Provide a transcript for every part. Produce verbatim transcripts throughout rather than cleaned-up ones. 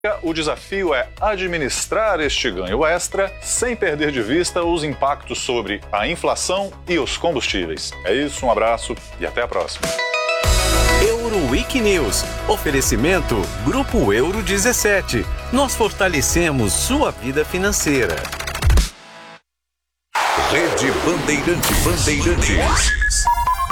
O desafio é administrar este ganho extra sem perder de vista os impactos sobre a inflação e os combustíveis. É isso, um abraço e até a próxima. Euroweek News. Oferecimento Grupo Euro dezessete. Nós fortalecemos sua vida financeira. Rede Bandeirantes. Bandeirantes.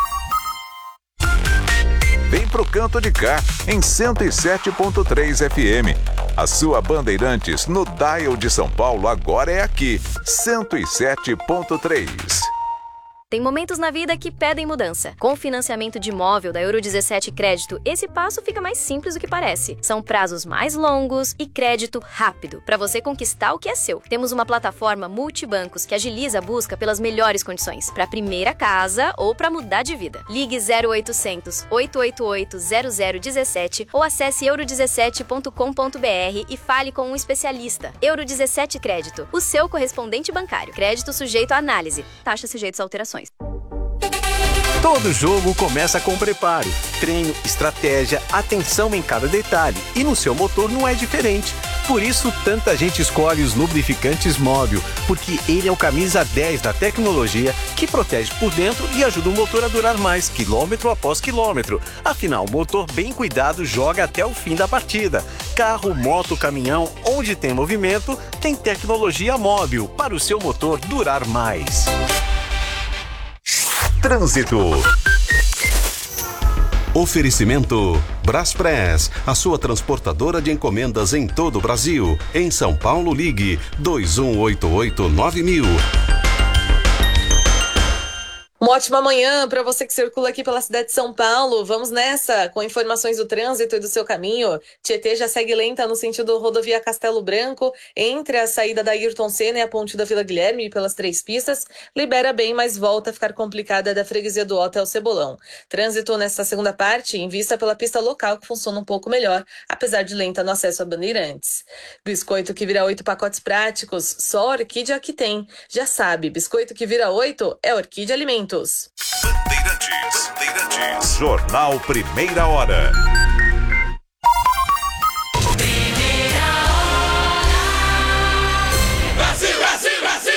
Vem pro canto de cá, em cento e sete ponto três F M. A sua Bandeirantes no dial de São Paulo agora é aqui, cento e sete ponto três. Tem momentos na vida que pedem mudança. Com o financiamento de imóvel da Euro dezessete Crédito, esse passo fica mais simples do que parece. São prazos mais longos e crédito rápido, para você conquistar o que é seu. Temos uma plataforma multibancos que agiliza a busca pelas melhores condições, para a primeira casa ou para mudar de vida. Ligue zero oitocentos, oito oito oito, zero zero um sete ou acesse euro dezessete ponto com ponto b r e fale com um especialista. Euro dezessete Crédito, o seu correspondente bancário. Crédito sujeito à análise. Taxas sujeitas a alterações. Todo jogo começa com preparo, treino, estratégia, atenção em cada detalhe. E no seu motor não é diferente. Por isso, tanta gente escolhe os lubrificantes Móbil, porque ele é o camisa dez da tecnologia que protege por dentro e ajuda o motor a durar mais, quilômetro após quilômetro. Afinal, o motor bem cuidado joga até o fim da partida. Carro, moto, caminhão, onde tem movimento, tem tecnologia Móbil para o seu motor durar mais. Trânsito. Oferecimento Braspress, a sua transportadora de encomendas em todo o Brasil. Em São Paulo, ligue dois um oito oito nove mil. Uma ótima manhã para você que circula aqui pela cidade de São Paulo. Vamos nessa com informações do trânsito e do seu caminho. Tietê já segue lenta no sentido rodovia Castelo Branco, entre a saída da Ayrton Senna e a ponte da Vila Guilherme pelas três pistas. Libera bem, mas volta a ficar complicada da freguesia do Hotel Cebolão. Trânsito nesta segunda parte em vista pela pista local, que funciona um pouco melhor, apesar de lenta no acesso a Bandeirantes. Biscoito que vira oito pacotes práticos, só a Orquídea que tem. Já sabe, biscoito que vira oito é Orquídea Alimentos. Bandeirantes, Bandeirantes. Jornal Primeira Hora. Brasil, Brasil, Brasil!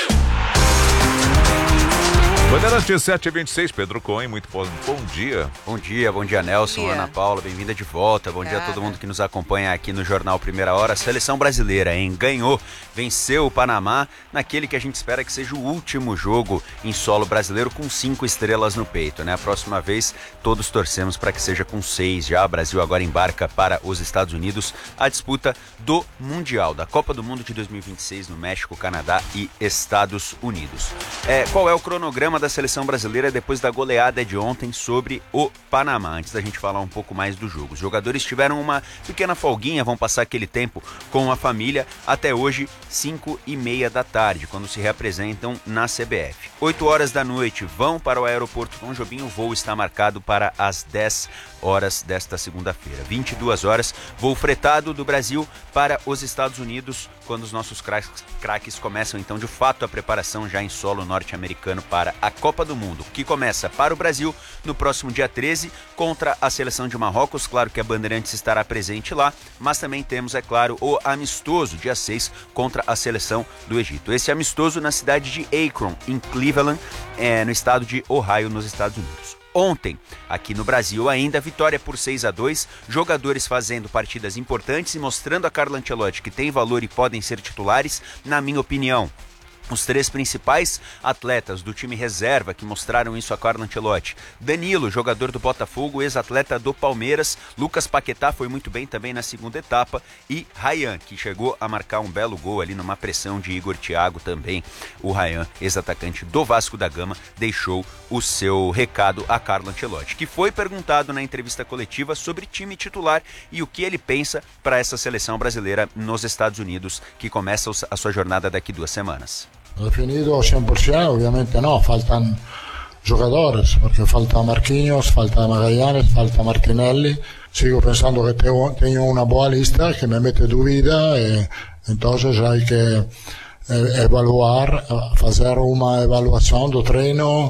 Bandeirantes sete e vinte e seis, Pedro Cohen, muito bom, bom dia. Bom dia, bom dia Nelson, Bom dia. Ana Paula, bem-vinda de volta. Bom dia a Obrigada. todo mundo que nos acompanha aqui no Jornal Primeira Hora. A seleção brasileira, hein? Ganhou, venceu o Panamá naquele que a gente espera que seja o último jogo em solo brasileiro com cinco estrelas no peito, né? A próxima vez todos torcemos para que seja com seis já. O Brasil agora embarca para os Estados Unidos a disputa do Mundial, da Copa do Mundo de dois mil e vinte e seis no México, Canadá e Estados Unidos. É, qual é o cronograma da seleção brasileira depois da goleada de ontem sobre o Panamá? Antes da gente falar um pouco mais do jogo, os jogadores tiveram uma pequena folguinha, vão passar aquele tempo com a família até hoje, cinco e meia da tarde, quando se reapresentam na C B F. oito horas da noite vão para o aeroporto Tom Jobim, o voo está marcado para as dez horas desta segunda-feira. vinte e duas horas, voo fretado do Brasil para os Estados Unidos, quando os nossos craques, craques começam então de fato a preparação já em solo norte-americano para a Copa do Mundo, que começa para o Brasil no próximo dia treze contra a seleção de Marrocos. Claro que a Bandeirantes estará presente lá, mas também temos, é claro, o amistoso dia seis contra a seleção do Egito. Esse amistoso na cidade de Akron, em Cleveland, é, no estado de Ohio, nos Estados Unidos. Ontem, aqui no Brasil ainda, vitória por seis a dois, jogadores fazendo partidas importantes e mostrando a Carlo Ancelotti que tem valor e podem ser titulares, na minha opinião. Os três principais atletas do time reserva que mostraram isso a Carlo Ancelotti: Danilo, jogador do Botafogo, ex-atleta do Palmeiras; Lucas Paquetá foi muito bem também na segunda etapa; e Ryan, que chegou a marcar um belo gol ali numa pressão de Igor Thiago também. O Ryan, ex-atacante do Vasco da Gama, deixou o seu recado a Carlo Ancelotti, que foi perguntado na entrevista coletiva sobre time titular e o que ele pensa para essa seleção brasileira nos Estados Unidos, que começa a sua jornada daqui duas semanas. Definido cien por ciento, obviamente no, faltan jugadores, porque falta Marquinhos, falta Magallanes, falta Martinelli. Sigo pensando que tengo, tengo una buena lista que me mete dúvida, e entonces hay que eh, evaluar, hacer una evaluación do treino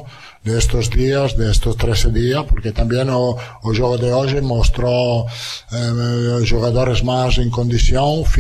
de estos días, de estos trece días, porque también o, o juego de hoy mostró eh, jugadores más en condición